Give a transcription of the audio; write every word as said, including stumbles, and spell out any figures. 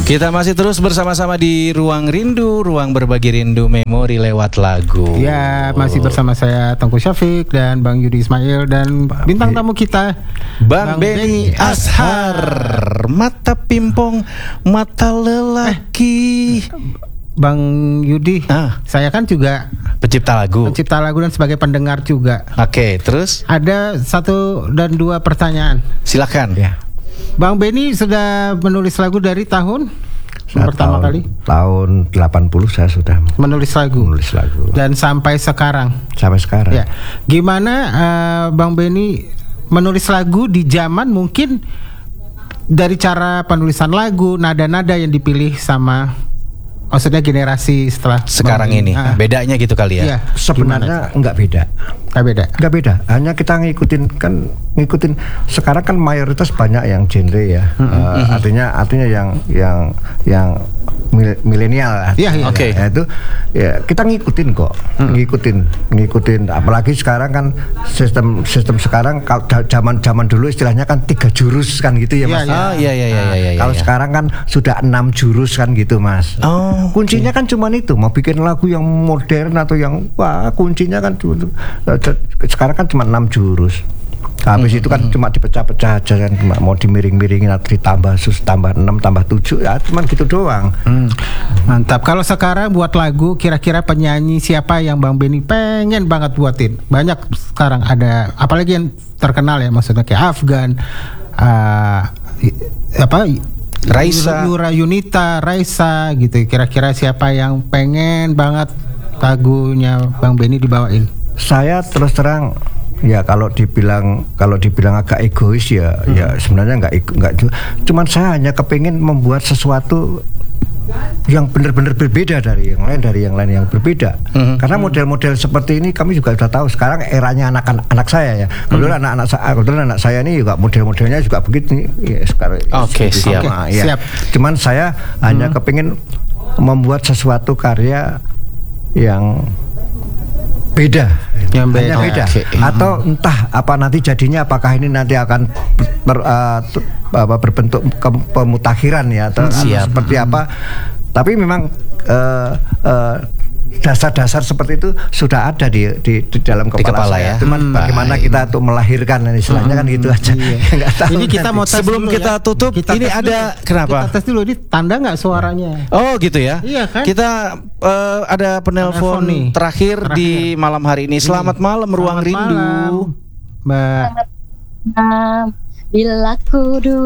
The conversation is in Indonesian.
Kita masih terus bersama-sama di Ruang Rindu, ruang berbagi rindu memori lewat lagu. Ya, masih bersama saya Tengku Syafiq dan Bang Yudi Ismail dan bintang tamu kita Bang, Bang Benny Ashar. Mata pimpong, mata lelaki. Eh, Bang Yudi, ah. saya kan juga pencipta lagu. Pencipta lagu dan sebagai pendengar juga. Oke, terus? Ada satu dan dua pertanyaan. Silakan. Ya. Bang Benny sudah menulis lagu dari tahun saya pertama tahun, kali? Tahun delapan puluh saya sudah menulis lagu. Menulis lagu. Dan sampai sekarang. Sampai sekarang. Ya. Gimana uh, Bang Benny menulis lagu di zaman mungkin dari cara penulisan lagu, nada-nada yang dipilih sama maksudnya generasi setelah sekarang ini, uh, bedanya gitu kali ya? Iya, sebenarnya enggak beda. Enggak beda. Enggak beda. Hanya kita ngikutin kan ngikutin sekarang kan mayoritas banyak yang genre ya. Mm-hmm. Uh, artinya artinya yang yang yang milenial. Iya, iya. Oke. Ya, itu ya kita ngikutin kok. Mm. Ngikutin, ngikutin. Apalagi sekarang kan sistem sistem sekarang kalau zaman-zaman dulu istilahnya kan tiga jurus kan gitu ya, Mas. Iya, oh, iya, iya, iya, nah, iya, iya. Kalau iya. sekarang kan sudah enam jurus kan gitu, Mas. Oh. Kuncinya okay. kan cuma itu, mau bikin lagu yang modern atau yang wah kuncinya kan sekarang kan cuma enam jurus. Habis hmm, itu kan hmm. cuma dipecah-pecah aja kan, cuma mau dimiring-miringin atau ditambah sus tambah enam tambah tujuh ya cuma gitu doang. Hmm. Mantap. Kalau sekarang buat lagu kira-kira penyanyi siapa yang Bang Benny pengen banget buatin? Banyak sekarang ada, apalagi yang terkenal ya, maksudnya kayak Afgan, uh, apa Raisa, Yura Yunita, Raisa gitu. Kira-kira siapa yang pengen banget lagunya Bang Benny dibawain? Saya terus terang ya kalau dibilang kalau dibilang agak egois ya hmm. ya sebenarnya nggak nggak cuman saya hanya kepingin membuat sesuatu yang benar-benar berbeda dari yang lain dari yang lain yang berbeda. Hmm. Karena model-model seperti ini kami juga sudah tahu sekarang eranya anak-anak saya ya. Kebetulan hmm. anak-anak saya kebetulan anak saya ini juga model-modelnya juga begitu ya sekarang. Oke, okay, siap. Okay, ya. siap. Cuman saya hmm. hanya kepingin membuat sesuatu karya yang beda, yang beda, beda. Okay. Atau entah apa nanti jadinya, apakah ini nanti akan ber, uh, apa, berbentuk ke- pemutakhiran ya atau, atau seperti apa. Tapi memang uh, uh, dasar-dasar seperti itu sudah ada di di, di dalam kepala, di kepala saya. Ya. Cuman hmm. bagaimana kita untuk melahirkan istilahnya hmm. kan gitu aja. Iya. tahu ini kita mau tes sebelum kita ya. tutup kita ini ada dulu. Kenapa? Kita tes dulu, ini tanda nggak suaranya? Oh gitu ya. Iya kan? Kita uh, ada penelpon terakhir, terakhir di malam hari ini. Selamat malam Ruang Rindu, Mbak. Bila ku